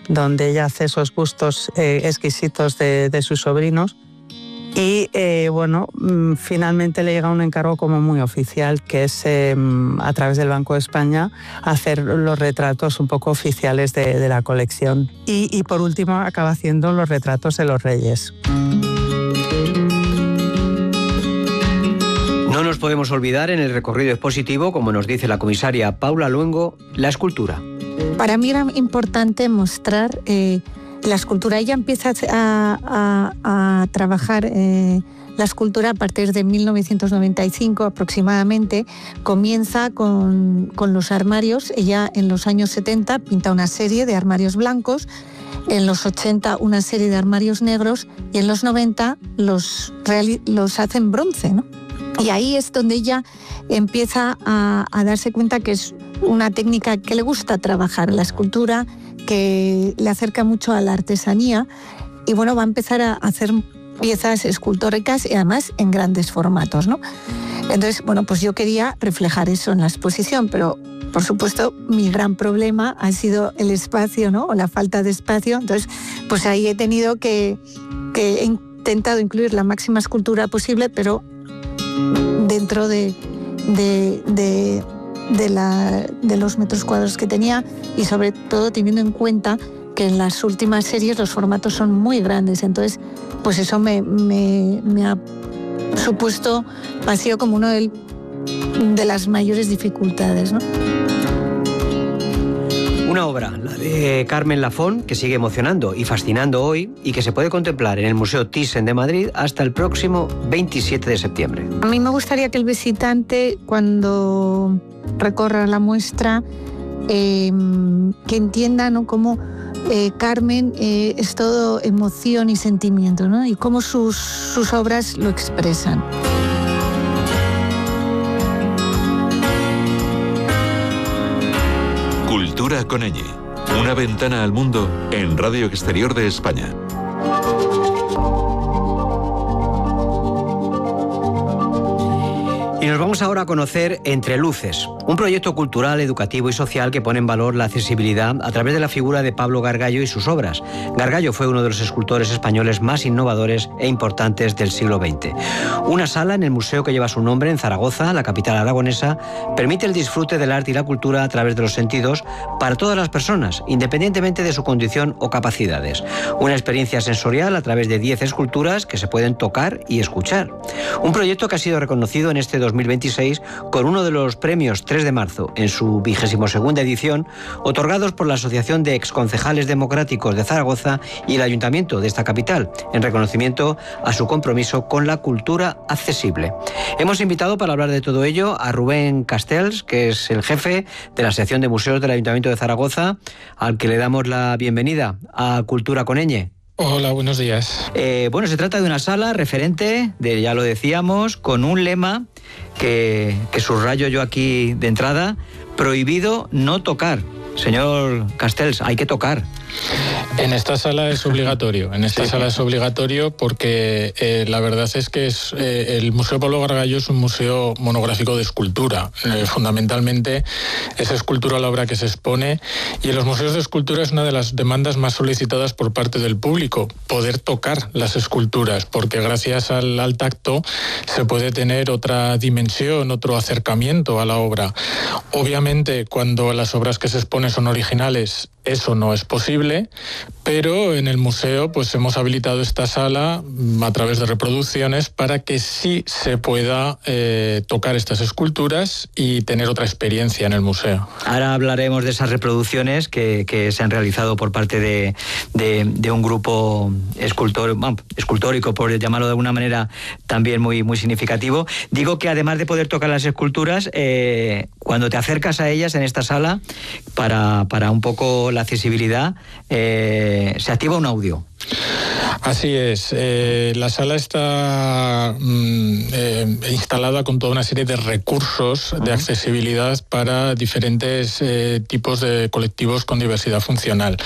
donde ella hace esos bustos exquisitos de sus sobrinos. Y finalmente le llega un encargo como muy oficial, que es a través del Banco de España hacer los retratos un poco oficiales de la colección. Y por último acaba haciendo los retratos de los reyes. No nos podemos olvidar en el recorrido expositivo, como nos dice la comisaria Paula Luengo, la escultura. Para mí era importante mostrar la escultura. Ella empieza a trabajar la escultura a partir de 1995 aproximadamente. Comienza con los armarios. Ella en los años 70 pinta una serie de armarios blancos, en los 80 una serie de armarios negros y en los 90 los hace en bronce, ¿no? Y ahí es donde ella empieza a darse cuenta que es una técnica que le gusta trabajar, la escultura, que le acerca mucho a la artesanía y va a empezar a hacer piezas escultóricas y además en grandes formatos, ¿no? Entonces, pues yo quería reflejar eso en la exposición, pero por supuesto mi gran problema ha sido el espacio, ¿no? O la falta de espacio. Entonces, pues ahí he tenido que he intentado incluir la máxima escultura posible, pero dentro de los metros cuadrados que tenía y sobre todo teniendo en cuenta que en las últimas series los formatos son muy grandes. Entonces, pues eso me ha supuesto, ha sido como uno de las mayores dificultades, ¿no? Una obra, la de Carmen Lafón, que sigue emocionando y fascinando hoy y que se puede contemplar en el Museo Thyssen de Madrid hasta el próximo 27 de septiembre. A mí me gustaría que el visitante, cuando recorra la muestra, que entienda, ¿no?, cómo Carmen es todo emoción y sentimiento, ¿no?, y cómo sus obras lo expresan. Cultura con ñ, una ventana al mundo en Radio Exterior de España. Y nos vamos ahora a conocer Entre Luces, un proyecto cultural, educativo y social que pone en valor la accesibilidad a través de la figura de Pablo Gargallo y sus obras. Gargallo fue uno de los escultores españoles más innovadores e importantes del siglo XX. Una sala en el museo que lleva su nombre en Zaragoza, la capital aragonesa, permite el disfrute del arte y la cultura a través de los sentidos para todas las personas, independientemente de su condición o capacidades. Una experiencia sensorial a través de 10 esculturas que se pueden tocar y escuchar. Un proyecto que ha sido reconocido en este 2026 con uno de los premios 3 de marzo, en su 22ª edición, otorgados por la Asociación de Exconcejales Democráticos de Zaragoza y el Ayuntamiento de esta capital, en reconocimiento a su compromiso con la cultura accesible. Hemos invitado para hablar de todo ello a Rubén Castells, que es el jefe de la sección de museos del Ayuntamiento de Zaragoza, al que le damos la bienvenida a Cultura con ñ. Hola, buenos días. Se trata de una sala referente, ya lo decíamos, con un lema que subrayo yo aquí de entrada: prohibido no tocar. Señor Castells, hay que tocar. En esta sala es obligatorio. Sala es obligatorio porque la verdad es que el Museo Pablo Gargallo es un museo monográfico de escultura. Fundamentalmente es escultura la obra que se expone, y en los museos de escultura es una de las demandas más solicitadas por parte del público, poder tocar las esculturas, porque gracias al tacto se puede tener otra dimensión, otro acercamiento a la obra. Obviamente, cuando las obras que se exponen son originales, eso no es posible, pero en el museo pues hemos habilitado esta sala a través de reproducciones para que sí se pueda tocar estas esculturas y tener otra experiencia en el museo. Ahora hablaremos de esas reproducciones que se han realizado por parte de un grupo escultórico, por llamarlo de alguna manera, también muy, muy significativo. Digo que además de poder tocar las esculturas, cuando te acercas a ellas en esta sala, para un poco la accesibilidad, se activa un audio. Así es. La sala está instalada con toda una serie de recursos de accesibilidad para diferentes tipos de colectivos con diversidad funcional.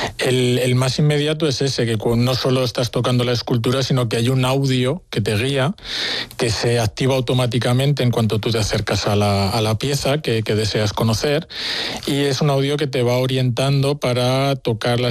El más inmediato es ese, que no solo estás tocando la escultura, sino que hay un audio que te guía, que se activa automáticamente en cuanto tú te acercas a la pieza que deseas conocer, y es un audio que te va orientando para tocar la